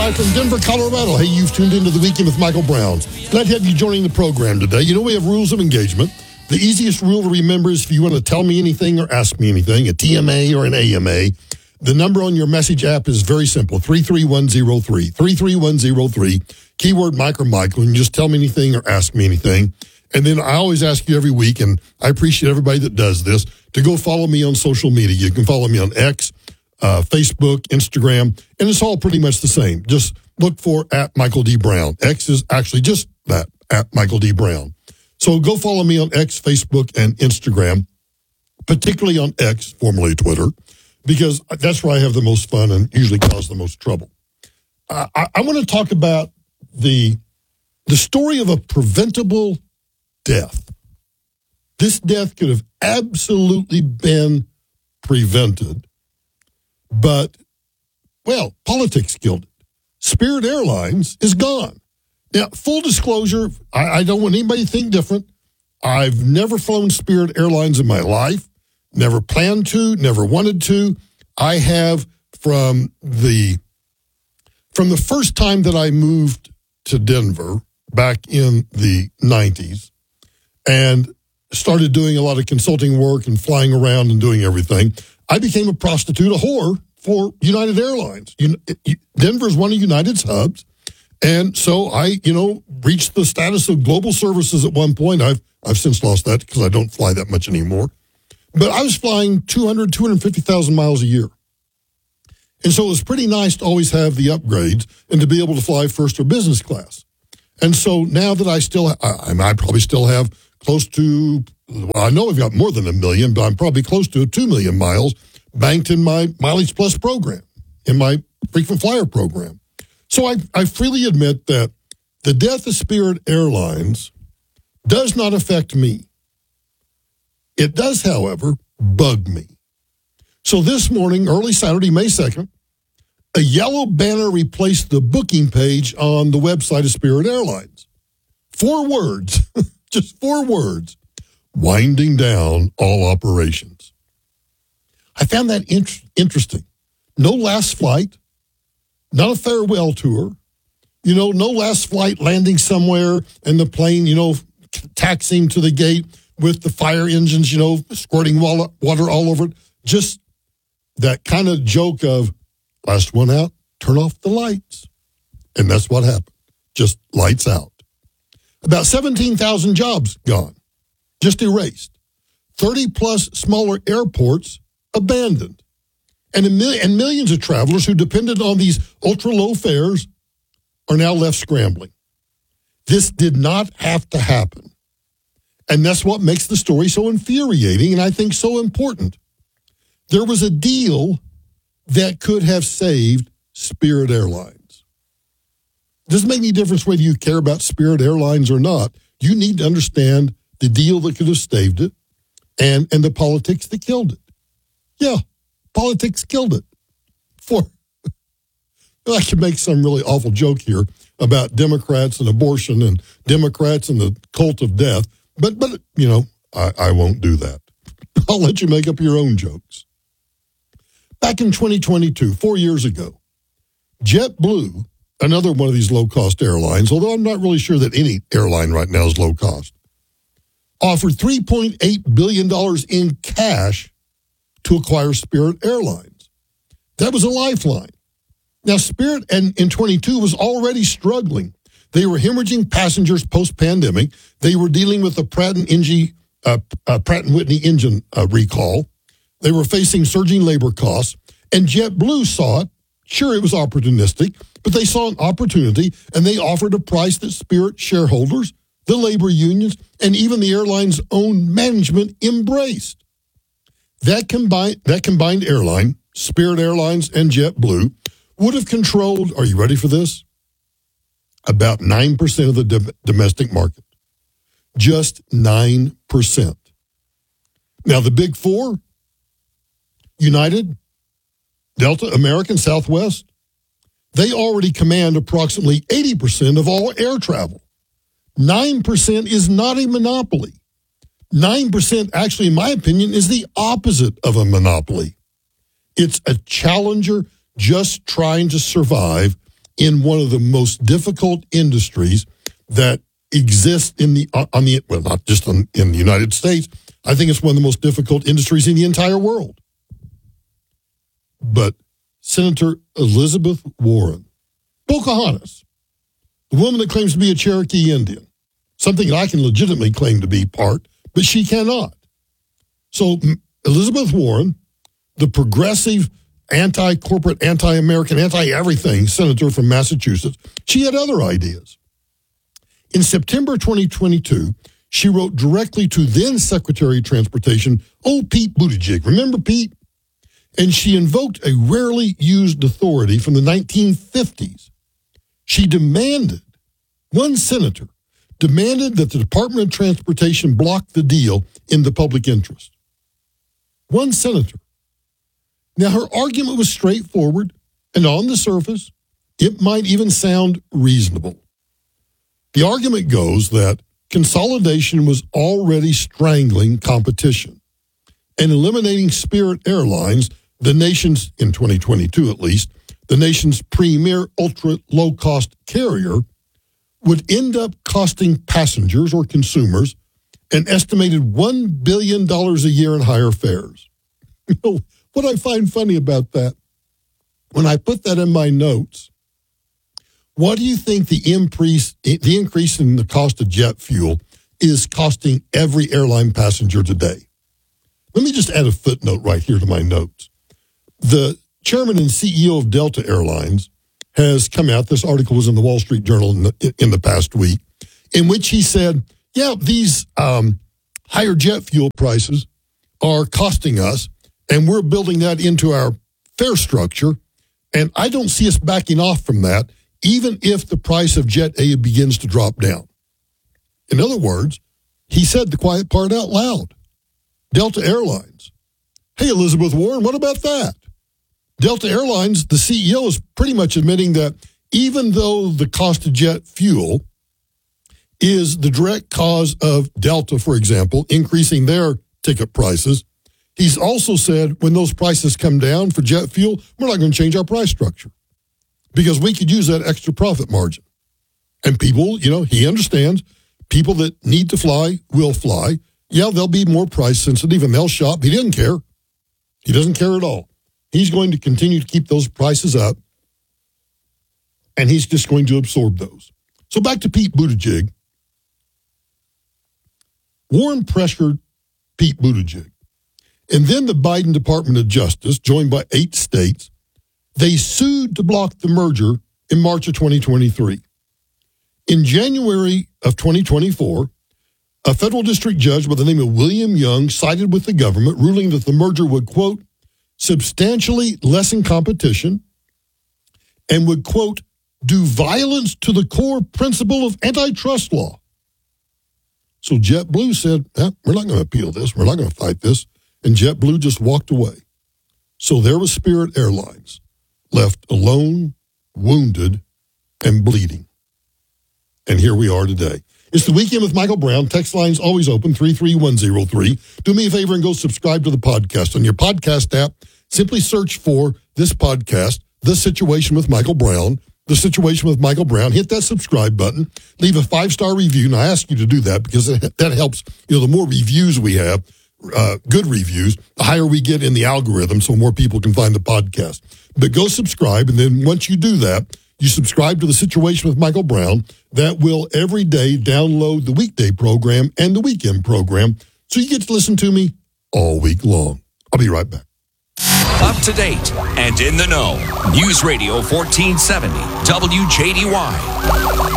live from Denver, Colorado. Hey, you've tuned into The Weekend with Michael Brown. Glad to have you joining the program today. You know, we have rules of engagement. The easiest rule to remember is if you want to tell me anything or ask me anything, a TMA or an AMA, the number on your message app is very simple, 33103. 33103, keyword Mike or Michael, and you just tell me anything or ask me anything. And then I always ask you every week, and I appreciate everybody that does this, to go follow me on social media. You can follow me on X, Facebook, Instagram, and it's all pretty much the same. Just look for @Michael D. Brown. X is actually just that, @Michael D. Brown. So go follow me on X, Facebook, and Instagram, particularly on X, formerly Twitter, because that's where I have the most fun and usually cause the most trouble. I want to talk about the story of a preventable death. This death could have absolutely been prevented, but, well, politics killed it. Spirit Airlines is gone. Now, full disclosure, I don't want anybody to think different. I've never flown Spirit Airlines in my life, never planned to, never wanted to. I have from the first time that I moved to Denver back in the 90s and started doing a lot of consulting work and flying around and doing everything, I became a prostitute, a whore for United Airlines. Denver is one of United's hubs. And so I, reached the status of global services at one point. I've since lost that because I don't fly that much anymore. But I was flying 250,000 miles a year. And so it was pretty nice to always have the upgrades and to be able to fly first or business class. And so now that I probably still have close to, I know I've got more than 1 million, but I'm probably close to 2 million miles banked in my Mileage Plus program, in my frequent flyer program. So I freely admit that the death of Spirit Airlines does not affect me. It does, however, bug me. So this morning, early Saturday, May 2nd, a yellow banner replaced the booking page on the website of Spirit Airlines. 4 words, just 4 words, winding down all operations. I found that interesting. No last flight, not a farewell tour, no last flight landing somewhere and the plane, taxiing to the gate with the fire engines, squirting water all over it. Just that kind of joke of last one out, turn off the lights. And that's what happened. Just lights out. About 17,000 jobs gone, just erased. 30 plus smaller airports abandoned. And millions of travelers who depended on these ultra-low fares are now left scrambling. This did not have to happen. And that's what makes the story so infuriating and I think so important. There was a deal that could have saved Spirit Airlines. Doesn't make any difference whether you care about Spirit Airlines or not. You need to understand the deal that could have saved it and the politics that killed it. Yeah, politics killed it. I could make some really awful joke here about Democrats and abortion and Democrats and the cult of death, but I won't do that. I'll let you make up your own jokes. Back in 2022, 4 years ago, JetBlue, another one of these low-cost airlines, although I'm not really sure that any airline right now is low-cost, offered $3.8 billion in cash to acquire Spirit Airlines. That was a lifeline. Now, Spirit in 22 was already struggling. They were hemorrhaging passengers post-pandemic. They were dealing with the Pratt & Whitney engine recall. They were facing surging labor costs. And JetBlue saw it. Sure, it was opportunistic, but they saw an opportunity, and they offered a price that Spirit shareholders, the labor unions, and even the airline's own management embraced. That combined airline, Spirit Airlines and JetBlue, would have controlled, are you ready for this? About 9% of the domestic market. Just 9%. Now, the big 4, United, Delta, American, Southwest, they already command approximately 80% of all air travel. 9% is not a monopoly. 9%, actually, in my opinion, is the opposite of a monopoly. It's a challenger just trying to survive in one of the most difficult industries that exists in not just in the United States. I think it's one of the most difficult industries in the entire world. But Senator Elizabeth Warren, Pocahontas, the woman that claims to be a Cherokee Indian, something that I can legitimately claim to be part, but she cannot. So Elizabeth Warren, the progressive, anti-corporate, anti-American, anti-everything senator from Massachusetts, she had other ideas. In September 2022, she wrote directly to then Secretary of Transportation, Pete Buttigieg. Remember Pete? And she invoked a rarely used authority from the 1950s. She demanded, one senator demanded that the Department of Transportation block the deal in the public interest. One senator. Now, her argument was straightforward, and on the surface, it might even sound reasonable. The argument goes that consolidation was already strangling competition, and eliminating Spirit Airlines, the nation's, in 2022 at least, the nation's premier ultra-low-cost carrier, would end up costing passengers or consumers an estimated $1 billion a year in higher fares. You know, what I find funny about that, when I put that in my notes, what do you think the increase in the cost of jet fuel is costing every airline passenger today? Let me just add a footnote right here to my notes. The chairman and CEO of Delta Airlines has come out, this article was in the Wall Street Journal in the past week, in which he said, yeah, these higher jet fuel prices are costing us, and we're building that into our fare structure, and I don't see us backing off from that, even if the price of Jet A begins to drop down. In other words, he said the quiet part out loud. Delta Airlines. Hey, Elizabeth Warren, what about that? Delta Airlines, the CEO is pretty much admitting that even though the cost of jet fuel is the direct cause of Delta, for example, increasing their ticket prices, he's also said when those prices come down for jet fuel, we're not going to change our price structure because we could use that extra profit margin. And people, he understands people that need to fly will fly. Yeah, they'll be more price sensitive and they'll shop. He didn't care. He doesn't care at all. He's going to continue to keep those prices up, and he's just going to absorb those. So back to Pete Buttigieg. Warren pressured Pete Buttigieg. And then the Biden Department of Justice, joined by 8 states, they sued to block the merger in March of 2023. In January of 2024, a federal district judge by the name of William Young sided with the government, ruling that the merger would, quote, substantially lessen competition and would, quote, do violence to the core principle of antitrust law. So JetBlue said, we're not going to appeal this. We're not going to fight this. And JetBlue just walked away. So there was Spirit Airlines, left alone, wounded, and bleeding. And here we are today. It's the Weekend with Michael Brown. Text line's always open, 33103. Do me a favor and go subscribe to the podcast. On your podcast app, simply search for this podcast, The Situation with Michael Brown. The Situation with Michael Brown. Hit that subscribe button. Leave a 5-star review. And I ask you to do that because that helps. The more reviews we have, good reviews, the higher we get in the algorithm so more people can find the podcast. But go subscribe. And then once you do that, you subscribe to The Situation with Michael Brown. That will every day download the weekday program and the weekend program so you get to listen to me all week long. I'll be right back. Up to date and in the know. News Radio 1470 WJDY.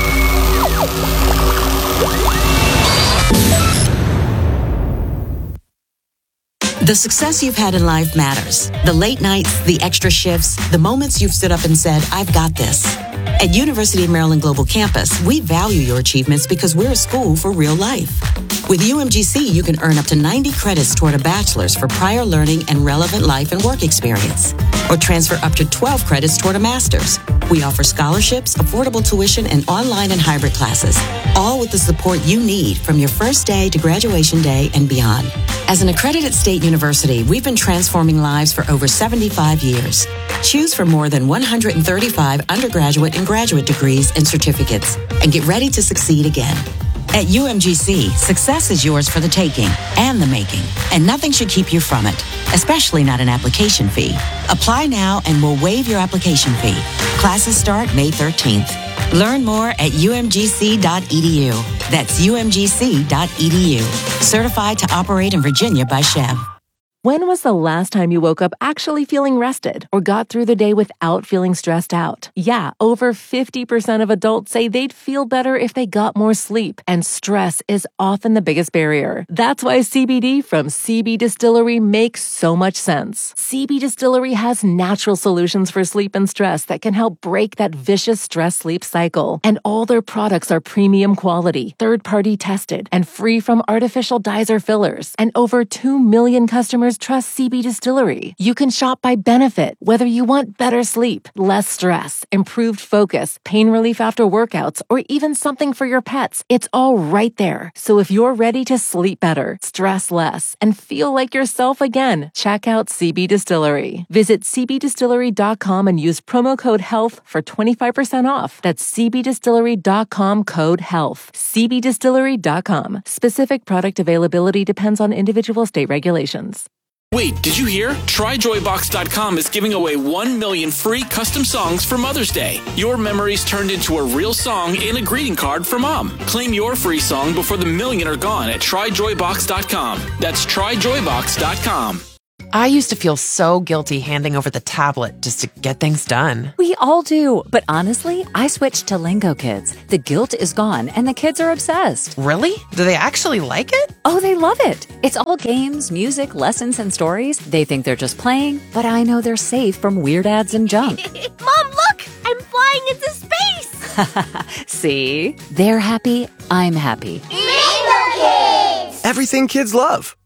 The success you've had in life matters. The late nights, the extra shifts, the moments you've stood up and said, I've got this. At University of Maryland Global Campus, we value your achievements because we're a school for real life. With UMGC, you can earn up to 90 credits toward a bachelor's for prior learning and relevant life and work experience, or transfer up to 12 credits toward a master's. We offer scholarships, affordable tuition, and online and hybrid classes, all with the support you need from your first day to graduation day and beyond. As an accredited state university, we've been transforming lives for over 75 years. Choose from more than 135 undergraduate and graduate degrees and certificates, and get ready to succeed again. At UMGC, success is yours for the taking and the making, and nothing should keep you from it, especially not an application fee. Apply now and we'll waive your application fee. Classes start May 13th. Learn more at umgc.edu. That's umgc.edu. Certified to operate in Virginia by Chev. When was the last time you woke up actually feeling rested or got through the day without feeling stressed out? Yeah, over 50% of adults say they'd feel better if they got more sleep, and stress is often the biggest barrier. That's why CBD from CB Distillery makes so much sense. CB Distillery has natural solutions for sleep and stress that can help break that vicious stress-sleep cycle. And all their products are premium quality, third-party tested, and free from artificial dyes or fillers. And over 2 million customers trust CB Distillery. You can shop by benefit, whether you want better sleep, less stress, improved focus, pain relief after workouts, or even something for your pets. It's all right there. So if you're ready to sleep better, stress less, and feel like yourself again, check out CB Distillery. Visit cbdistillery.com and use promo code HEALTH for 25% off. That's cbdistillery.com code HEALTH. cbdistillery.com. Specific product availability depends on individual state regulations. Wait, did you hear? TryJoyBox.com is giving away 1 million free custom songs for Mother's Day. Your memories turned into a real song and a greeting card for Mom. Claim your free song before the million are gone at TryJoyBox.com. That's TryJoyBox.com. I used to feel so guilty handing over the tablet just to get things done. We all do. But honestly, I switched to Lingo Kids. The guilt is gone and the kids are obsessed. Really? Do they actually like it? Oh, they love it. It's all games, music, lessons, and stories. They think they're just playing, but I know they're safe from weird ads and junk. Mom, look! I'm flying into space! See? They're happy. I'm happy. Lingo Kids! Everything kids love.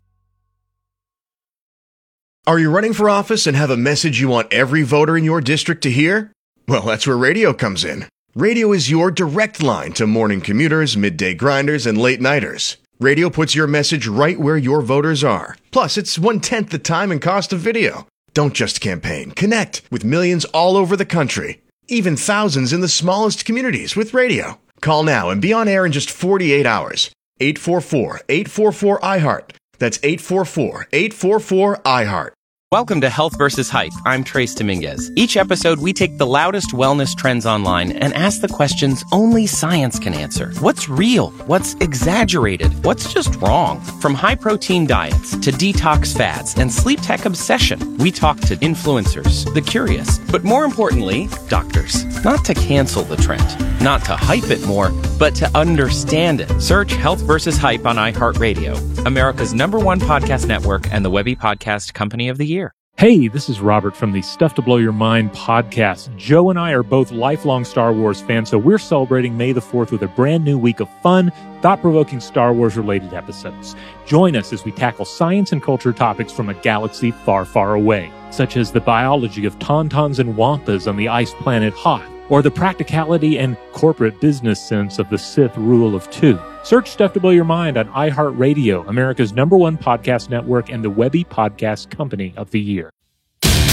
Are you running for office and have a message you want every voter in your district to hear? Well, that's where radio comes in. Radio is your direct line to morning commuters, midday grinders, and late-nighters. Radio puts your message right where your voters are. Plus, it's 1/10 the time and cost of video. Don't just campaign. Connect with millions all over the country. Even thousands in the smallest communities with radio. Call now and be on air in just 48 hours. 844-844-IHEART. That's 844-844-IHEART. Welcome to Health vs. Hype. I'm Trace Dominguez. Each episode, we take the loudest wellness trends online and ask the questions only science can answer. What's real? What's exaggerated? What's just wrong? From high-protein diets to detox fads and sleep tech obsession, we talk to influencers, the curious, but more importantly, doctors. Not to cancel the trend, not to hype it more, but to understand it. Search Health vs. Hype on iHeartRadio, America's #1 podcast network and the Webby Podcast Company of the Year. Hey, this is Robert from the Stuff to Blow Your Mind podcast. Joe and I are both lifelong Star Wars fans, so we're celebrating May the 4th with a brand new week of fun, thought-provoking Star Wars-related episodes. Join us as we tackle science and culture topics from a galaxy far, far away, such as the biology of tauntauns and wampas on the ice planet Hoth, or the practicality and corporate business sense of the Sith Rule of Two. Search Stuff to Blow Your Mind on iHeartRadio, America's #1 podcast network and the Webby Podcast Company of the Year.